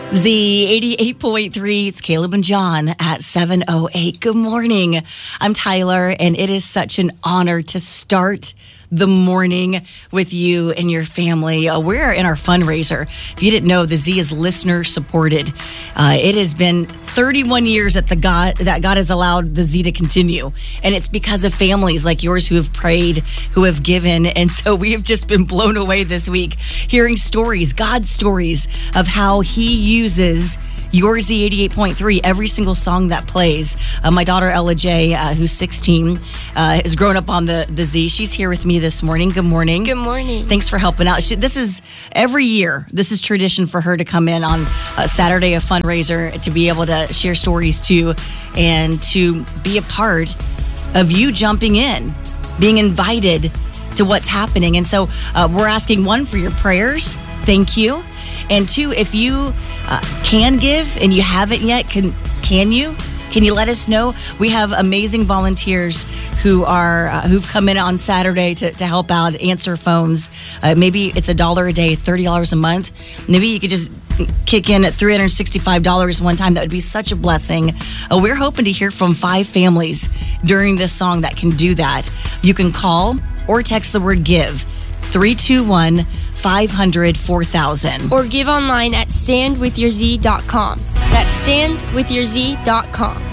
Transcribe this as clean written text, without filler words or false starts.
Z 88.3, it's Caleb and John at 7:08. Good morning. I'm Tyler, and it is such an honor to start the morning with you and your family. We're in our fundraiser. If you didn't know, the Z is listener supported. It has been 31 years that God has allowed the Z to continue. And it's because of families like yours who have prayed, who have given. And so we have just been blown away this week hearing stories, God's stories of how he uses your Z 88.3, every single song that plays. My daughter Ella J, who's 16, has grown up on the Z. She's here with me this morning. Good morning. Good morning. Thanks for helping out. This is every year. This is tradition for her to come in on Saturday, a fundraiser, to be able to share stories too, and to be a part of you jumping in, being invited to what's happening. And so we're asking, one, for your prayers. Thank you. And two, if you can give and you haven't yet, can you let us know? We have amazing volunteers who've come in on Saturday to help out, answer phones. Maybe it's $1 a day, $30 a month. Maybe you could just kick in at $365 one time. That would be such a blessing. We're hoping to hear from 5 families during this song that can do that. You can call or text the word GIVE, 321-500-4000. Or give online at standwithyourz.com. That's standwithyourz.com.